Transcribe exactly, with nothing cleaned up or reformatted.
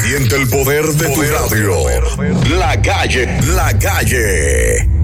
Siente el poder de tu radio. La Calle, La Calle.